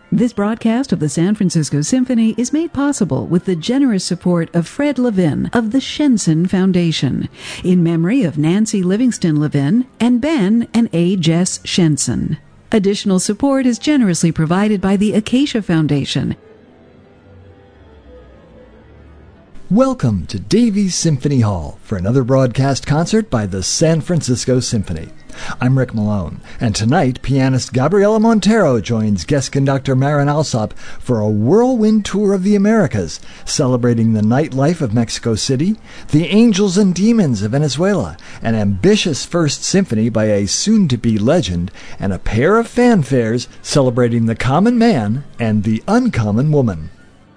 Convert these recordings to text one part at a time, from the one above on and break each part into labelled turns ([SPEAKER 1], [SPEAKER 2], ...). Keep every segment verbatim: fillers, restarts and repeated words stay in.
[SPEAKER 1] This broadcast of the San Francisco Symphony is made possible with the generous support of Fred Levin of the Shenson Foundation, in memory of Nancy Livingston Levin and Ben and A. Jess Shenson. Additional support is generously provided by the Acacia Foundation.
[SPEAKER 2] Welcome to Davies Symphony Hall for another broadcast concert by the San Francisco Symphony. I'm Rick Malone, and tonight pianist Gabriela Montero joins guest conductor Marin Alsop for a whirlwind tour of the Americas, celebrating the nightlife of Mexico City, the angels and demons of Venezuela, an ambitious first symphony by a soon-to-be legend, and a pair of fanfares celebrating the common man and the uncommon woman.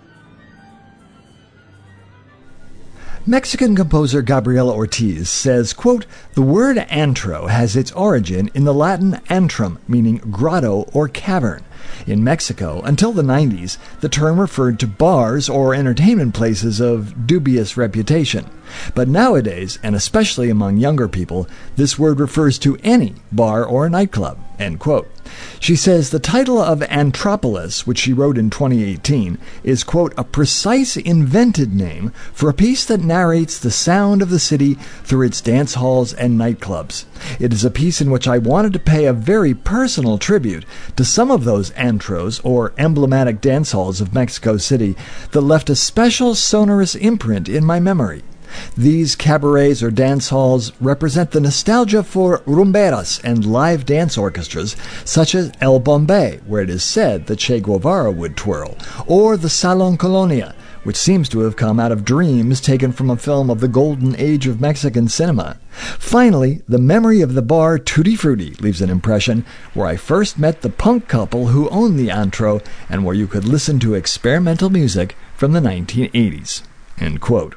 [SPEAKER 2] Mexican composer Gabriela Ortiz says, quote, "The word antro has its origin in the Latin antrum, meaning grotto or cavern. In Mexico, until the nineties, the term referred to bars or entertainment places of dubious reputation. But nowadays, and especially among younger people, this word refers to any bar or nightclub." End quote. She says the title of Antropolis, which she wrote in twenty eighteen, is, quote, "a precise invented name for a piece that narrates the sound of the city through its dance halls and nightclubs. It is a piece in which I wanted to pay a very personal tribute to some of those antros, or emblematic dance halls of Mexico City, that left a special sonorous imprint in my memory. These cabarets or dance halls represent the nostalgia for rumberas and live dance orchestras, such as El Bombay, where it is said that Che Guevara would twirl, or the Salon Colonia, which seems to have come out of dreams taken from a film of the golden age of Mexican cinema. Finally, the memory of the bar Tutti Frutti leaves an impression, where I first met the punk couple who owned the antro, and where you could listen to experimental music from the nineteen eighties. End quote.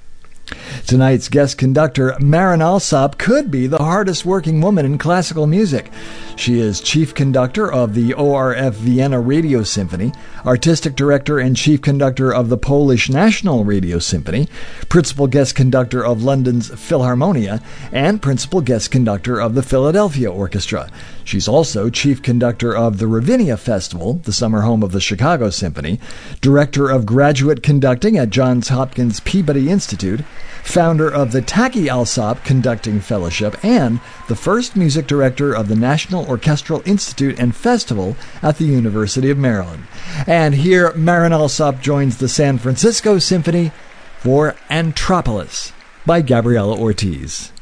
[SPEAKER 2] Tonight's guest conductor, Marin Alsop, could be the hardest working woman in classical music. She is chief conductor of the O R F Vienna Radio Symphony, artistic director and chief conductor of the Polish National Radio Symphony, principal guest conductor of London's Philharmonia, and principal guest conductor of the Philadelphia Orchestra. She's also chief conductor of the Ravinia Festival, the summer home of the Chicago Symphony, director of graduate conducting at Johns Hopkins Peabody Institute, founder of the Taki Alsop Conducting Fellowship, and the first music director of the National Orchestral Institute and Festival at the University of Maryland. And here, Marin Alsop joins the San Francisco Symphony for Antropolis by Gabriela Ortiz.